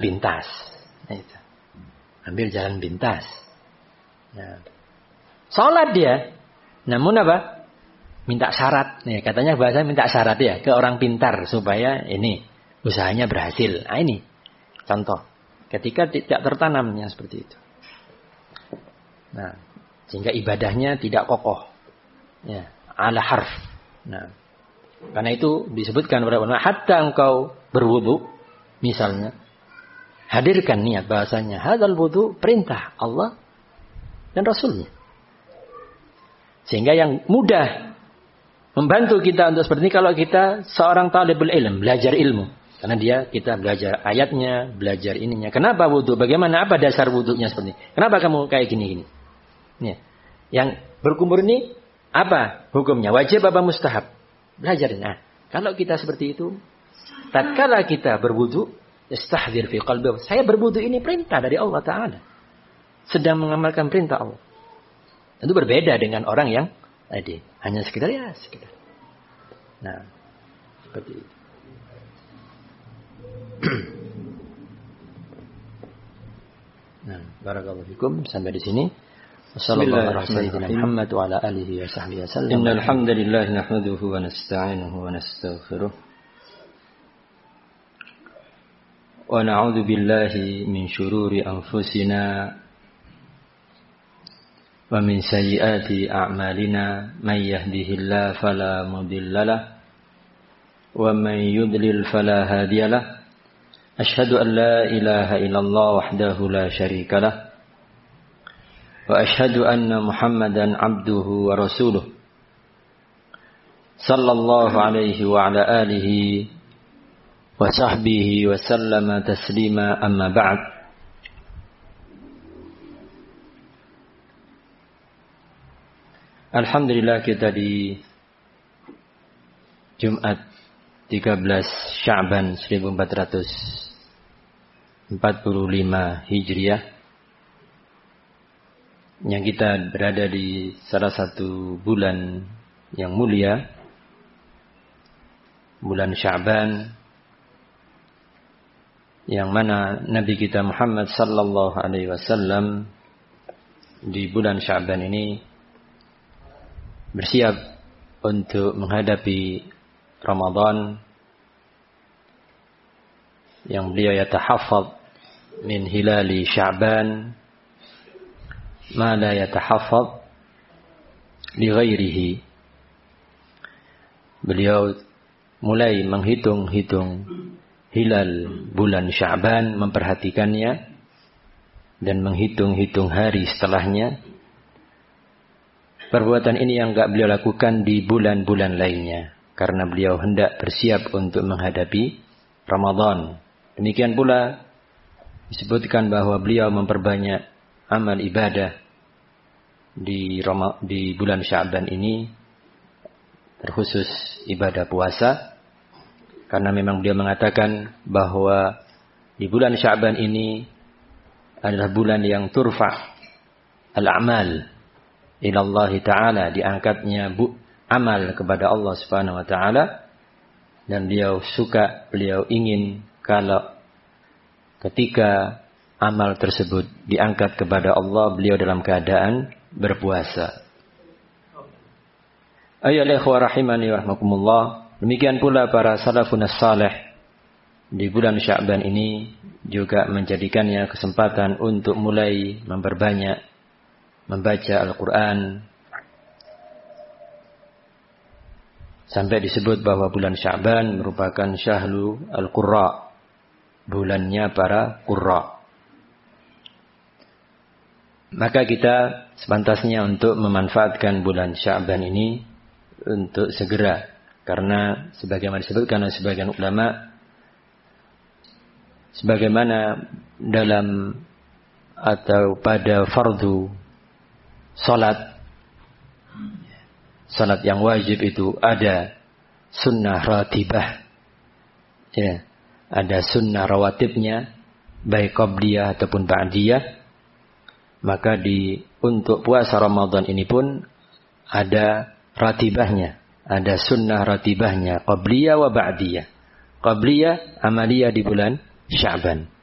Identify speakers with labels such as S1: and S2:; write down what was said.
S1: pintas. Nah, itu. Ambil jalan pintas. Nah, sholat dia, namun apa? Minta syarat. Nih, katanya bahasa minta syarat ya ke orang pintar supaya ini usahanya berhasil. Nah, ini contoh. Ketika tidak tertanamnya seperti itu. Nah, sehingga ibadahnya tidak kokoh. Ya, ala harf. Nah, karena itu disebutkan oleh ulama, hatta engkau berwudu, misalnya, hadirkan niat bahasanya, hadzal wudu perintah Allah dan Rasulnya. Sehingga yang mudah membantu kita untuk seperti ini kalau kita seorang talibul ilm, belajar ilmu. Karena kita belajar ayatnya, belajar ininya. Kenapa wudu? Bagaimana? Apa dasar wudunya seperti ini? Kenapa kamu kayak gini-gini? Ya. Yang berkumur ini apa hukumnya? Wajib apa mustahab? Belajar. Nah, kalau kita seperti itu, tatkala kita berwudu, istahdzir fi qalbi, saya berwudu ini perintah dari Allah Ta'ala. Sedang mengamalkan perintah Allah. Itu berbeda dengan orang yang tadi hanya sekedar. Nah, seperti itu. Nah, barakallahu fikum, sampai di sini. Bismillahirrahmanirrahim. Muhammad wa ala alihi wa sahbihi wasallam.
S2: Innal hamdalillah nahmaduhu wa nasta'inuhu wa nastaghfiruh. Wa na'udzu billahi min shururi anfusina wa min sayyiati a'malina. May yahdihillahu fala mudilla lahu wa may yudlil fala hadiya lahu. Ashhadu an la ilaha illallah wahdahu la syarika lahu wa ashhadu anna Muhammadan abduhu wa rasuluh sallallahu alaihi wa ala alihi wa sahbihi wa sallama taslima, amma ba'd. Alhamdulillah, kita di Jumat 13 Sya'ban 1445 Hijriah, yang kita berada di salah satu bulan yang mulia, bulan Sya'ban, yang mana Nabi kita Muhammad sallallahu alaihi wasallam di bulan Sya'ban ini bersiap untuk menghadapi Ramadan, yang beliau yatahaffaz min hilali Sya'ban ma la yatahaffaz li ghairihi. Beliau mulai menghitung-hitung hilal bulan Sya'ban, memperhatikannya dan menghitung-hitung hari setelahnya. Perbuatan ini yang enggak beliau lakukan di bulan-bulan lainnya, karena beliau hendak bersiap untuk menghadapi Ramadan. Demikian pula disebutkan bahwa beliau memperbanyak amal ibadah di bulan Sya'ban ini, terkhusus ibadah puasa, karena memang beliau mengatakan bahwa di bulan Sya'ban ini adalah bulan yang turfa al-a'mal ila Allah Ta'ala, diangkatnya amal kepada Allah Subhanahu wa Ta'ala, dan beliau ingin kalau ketika amal tersebut diangkat kepada Allah, beliau dalam keadaan berpuasa. Ayyuhal ikhwah rahimani wa rahmakumullah. Demikian pula para salafun salih di bulan Sya'ban ini juga menjadikannya kesempatan untuk mulai memperbanyak membaca Al-Quran, sampai disebut bahwa bulan Sya'ban merupakan syahlu al-qurra, bulannya para qurra. Maka kita sepantasnya untuk memanfaatkan bulan Sya'ban ini untuk segera, karena sebagaimana disebutkan oleh sebagian ulama, sebagaimana dalam atau pada fardu salat yang wajib itu ada sunnah ratibah, ya, ada sunnah rawatibnya, baik qabliyah ataupun ba'diyah. Maka untuk puasa Ramadan ini pun ada ratibahnya, ada sunnah ratibahnya, qabliyah wa ba'diyah. Qabliyah amaliyah di bulan Sya'ban,